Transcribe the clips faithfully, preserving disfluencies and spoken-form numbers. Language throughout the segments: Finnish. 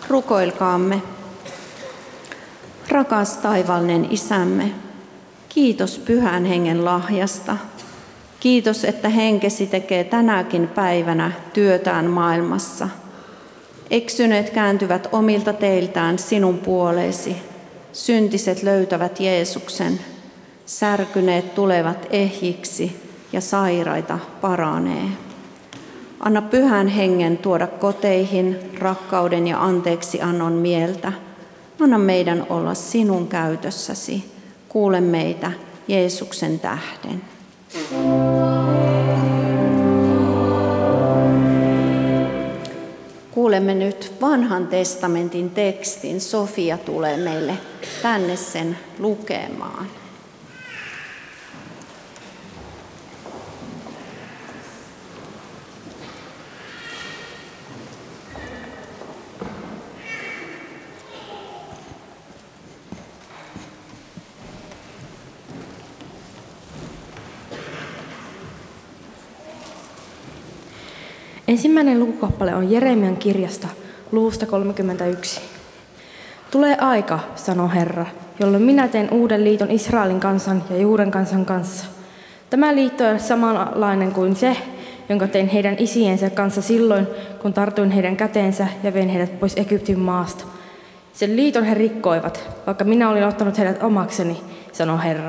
Rukoilkaamme. Rakas taivaallinen Isämme, kiitos Pyhän Hengen lahjasta. Kiitos, että henkesi tekee tänäkin päivänä työtään maailmassa. Eksyneet kääntyvät omilta teiltään sinun puoleesi. Syntiset löytävät Jeesuksen. Särkyneet tulevat ehjiksi ja sairaita paranee. Anna Pyhän Hengen tuoda koteihin rakkauden ja anteeksiannon mieltä. Anna meidän olla sinun käytössäsi. Kuule meitä Jeesuksen tähden. Kuulemme nyt vanhan testamentin tekstin. Sofia tulee meille tänne sen lukemaan. Ensimmäinen lukukappale on Jeremian kirjasta, luvusta kolmekymmentäyksi. Tulee aika, sanoo Herra, jolloin minä teen uuden liiton Israelin kansan ja Juuden kansan kanssa. Tämä liitto on samanlainen kuin se, jonka tein heidän isiensä kanssa silloin, kun tartuin heidän käteensä ja vein heidät pois Egyptin maasta. Sen liiton he rikkoivat, vaikka minä olin ottanut heidät omakseni, sanoo Herra.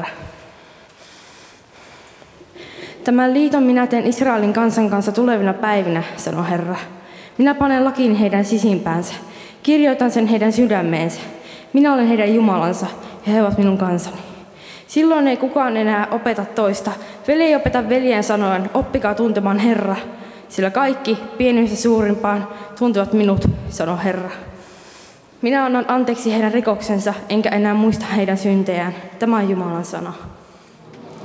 Tämän liiton minä teen Israelin kansan kanssa tulevina päivinä, sanoo Herra. Minä panen lakiin heidän sisimpäänsä, kirjoitan sen heidän sydämeensä. Minä olen heidän Jumalansa ja he ovat minun kansani. Silloin ei kukaan enää opeta toista. Veli ei opeta veljen sanoen, oppikaa tuntemaan Herra. Sillä kaikki, pienimmästä suurimpaan, tuntevat minut, sanoo Herra. Minä annan anteeksi heidän rikoksensa, enkä enää muista heidän syntejään. Tämä on Jumalan sana.